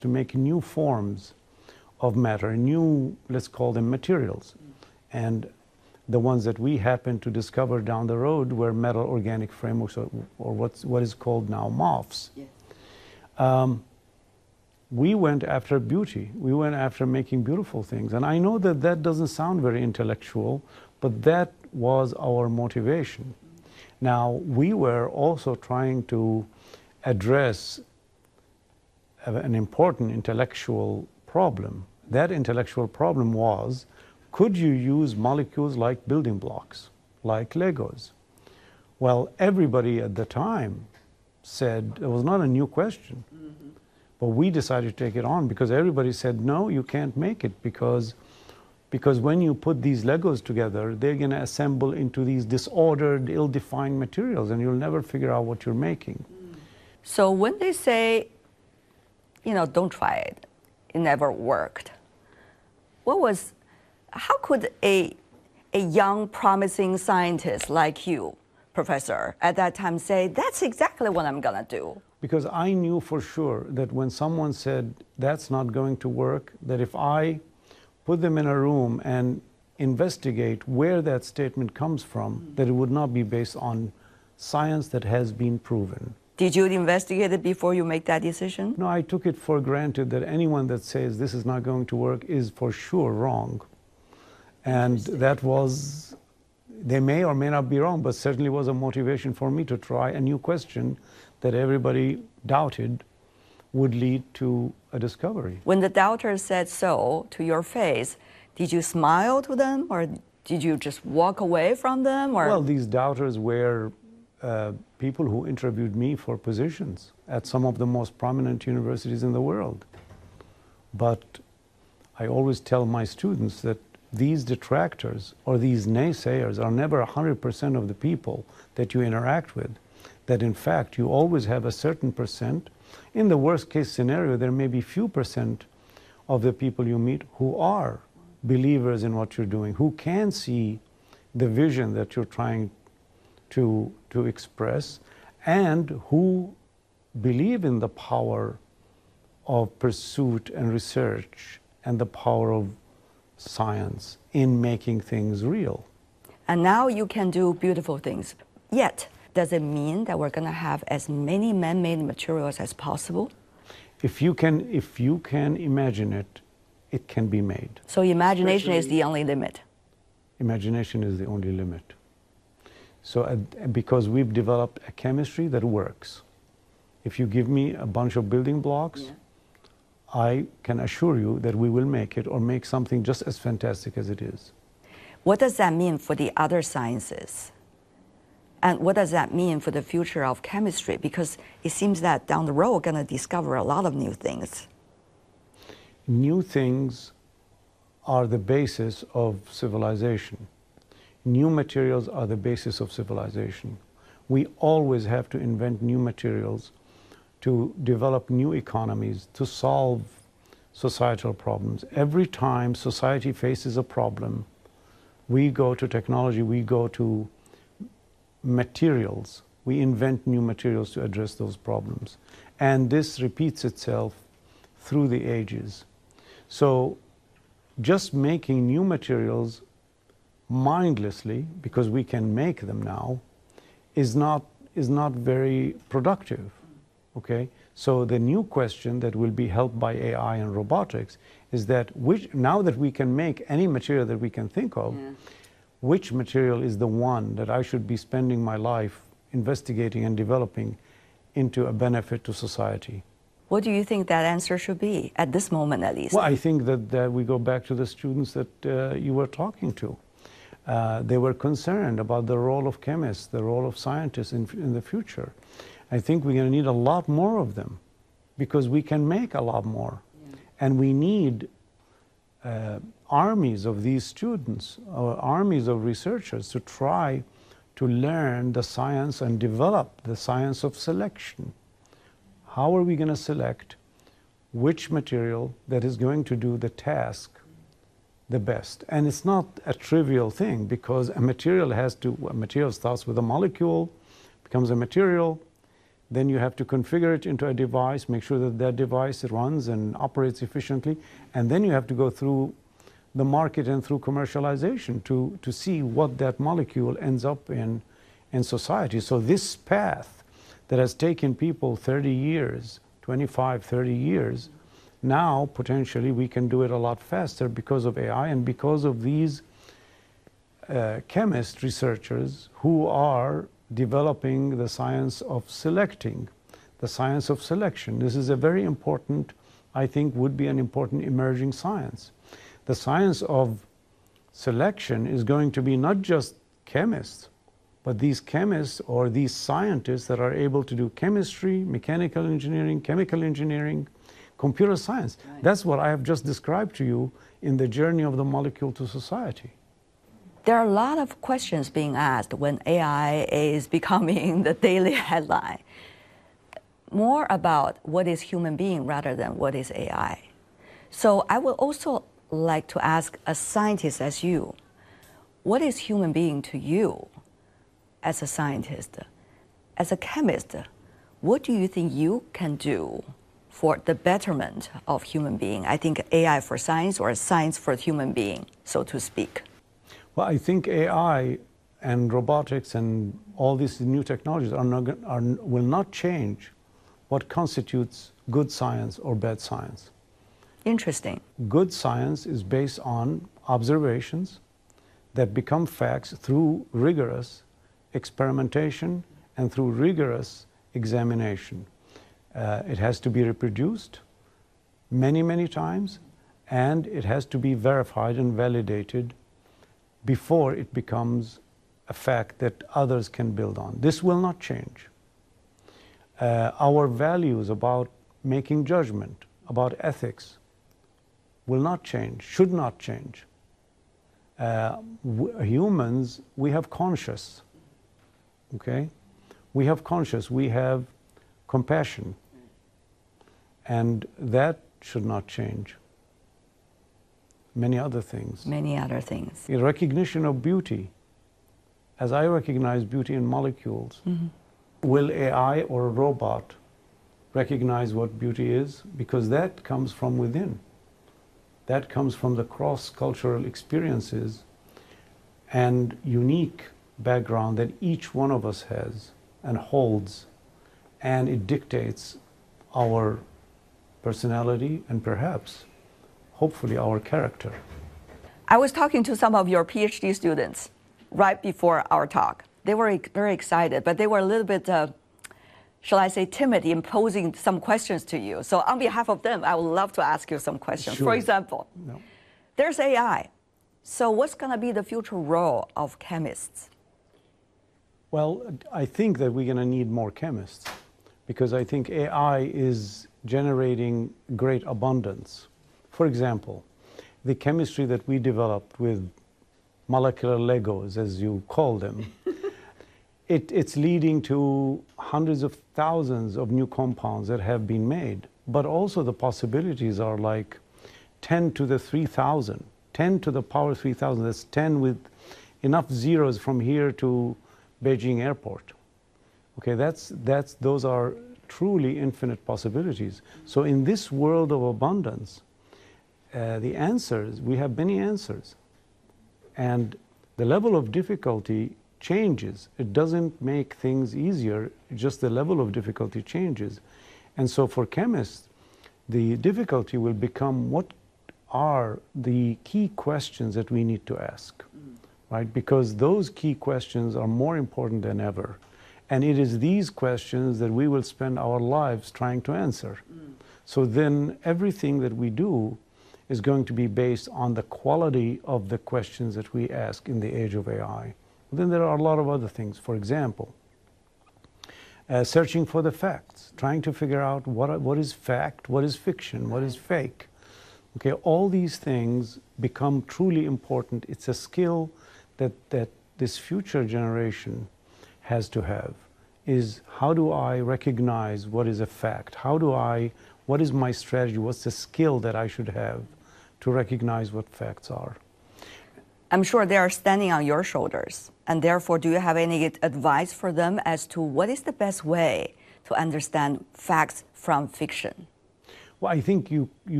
to make new forms of matter, new, let's call them materials. And the ones that we happened to discover down the road were metal organic frameworks, or what is called now MOFs. Yes. We went after beauty. We went after making beautiful things. And I know that that doesn't sound very intellectual, but that was our motivation. Now, we were also trying to address an important intellectual problem. That intellectual problem was, could you use molecules like building blocks, like Legos? Well, everybody at the time said it was not a new question. But we decided to take it on because everybody said, no, you can't make it because when you put these Legos together, they're going to assemble into these disordered, ill-defined materials, and you'll never figure out what you're making. So when they say, you know, don't try it, it never worked, how could a young, promising scientist like you, Professor, at that time say, that's exactly what I'm going to do? Because I knew for sure that when someone said, that's not going to work, that if I put them in a room and investigate where that statement comes from, that it would not be based on science that has been proven. Did you investigate it before you make that decision? No, I took it for granted that anyone that says this is not going to work is for sure wrong. And that was, they may or may not be wrong, but certainly was a motivation for me to try a new question that everybody doubted would lead to a discovery. When the doubters said so to your face, did you smile to them, or did you just walk away from them? Or? Well, these doubters were people who interviewed me for positions at some of the most prominent universities in the world. But I always tell my students that these detractors or these naysayers are never 100% of the people that you interact with. That in fact you always have a certain percent. In the worst case scenario, there may be few percent of the people you meet who are believers in what you're doing, who can see the vision that you're trying to express, and who believe in the power of pursuit and research and the power of science in making things real. And now you can do beautiful things. Yet, does it mean that we're going to have as many man-made materials as possible? If you can imagine it, it can be made. So imagination is the only limit? Imagination is the only limit. So because we've developed a chemistry that works. If you give me a bunch of building blocks, yeah, I can assure you that we will make it, or make something just as fantastic as it is. What does that mean for the other sciences? And what does that mean for the future of chemistry? Because it seems that down the road we're going to discover a lot of new things. New things are the basis of civilization. New materials are the basis of civilization. We always have to invent new materials to develop new economies, to solve societal problems. Every time society faces a problem, we go to technology, we go to materials. We invent new materials to address those problems. And this repeats itself through the ages. So just making new materials mindlessly, because we can make them now, is not very productive. Okay? So the new question that will be helped by AI and robotics is that now that we can make any material that we can think of, yeah, which material is the one that I should be spending my life investigating and developing into a benefit to society? What do you think that answer should be, at this moment at least? Well, I think that we go back to the students that you were talking to. They were concerned about the role of chemists, the role of scientists in the future. I think we're going to need a lot more of them because we can make a lot more. Yeah. And we need armies of these students, or armies of researchers to try to learn the science and develop the science of selection. How are we going to select which material that is going to do the task the best? And it's not a trivial thing, because a material starts with a molecule, becomes a material, Then you have to configure it into a device, make sure that that device runs and operates efficiently, and then you have to go through the market and through commercialization to see what that molecule ends up in society. So this path that has taken people 30 years, 25, 30 years, now potentially we can do it a lot faster because of AI and because of these chemist researchers who are developing the science of selecting, the science of selection. This is a very important, I think, would be an important emerging science. The science of selection is going to be not just chemists, but these chemists or these scientists that are able to do chemistry, mechanical engineering, chemical engineering, computer science. Right. That's what I have just described to you in the journey of the molecule to society. There are a lot of questions being asked when AI is becoming the daily headline. More about what is human being rather than what is AI. So I would also like to ask a scientist as you, what is human being to you as a scientist? As a chemist, what do you think you can do for the betterment of human being? I think AI for science or science for human being, so to speak. Well, I think AI and robotics and all these new technologies will not change what constitutes good science or bad science. Interesting. Good science is based on observations that become facts through rigorous experimentation and through rigorous examination. It has to be reproduced many, many times, and it has to be verified and validated before it becomes a fact that others can build on. This will not change. Our values about making judgment, about ethics, will not change, should not change. Humans, we have conscience, okay? We have conscience, we have compassion, and that should not change. Many other things. Many other things. The recognition of beauty, as I recognize beauty in molecules, will AI or a robot recognize what beauty is? Because that comes from within. That comes from the cross-cultural experiences and unique background that each one of us has and holds, and it dictates our personality and perhaps hopefully our character. I was talking to some of your PhD students right before our talk. They were very excited, but they were a little bit, shall I say, timid in posing some questions to you. So on behalf of them, I would love to ask you some questions. Sure. For example, there's AI. So what's going to be the future role of chemists? Well, I think that we're going to need more chemists because I think AI is generating great abundance. For example, the chemistry that we developed with molecular Legos, as you call them, it's leading to hundreds of thousands of new compounds that have been made. But also the possibilities are like 10 to the 3,000, 10 to the power 3,000. That's 10 with enough zeros from here to Beijing airport. Okay, those are truly infinite possibilities. So in this world of abundance, the answers, we have many answers. And the level of difficulty changes. It doesn't make things easier, just the level of difficulty changes. And so for chemists, the difficulty will become what are the key questions that we need to ask, right? Because those key questions are more important than ever. And it is these questions that we will spend our lives trying to answer. So then everything that we do is going to be based on the quality of the questions that we ask in the age of AI. Then there are a lot of other things. For example, searching for the facts, trying to figure out what is fact, what is fiction, what is fake. Okay, all these things become truly important. It's a skill that this future generation has to have, is how do I recognize what is a fact? What is my strategy? What's the skill that I should have to recognize what facts are? I'm sure they are standing on your shoulders. And therefore, do you have any advice for them as to what is the best way to understand facts from fiction? Well, I think you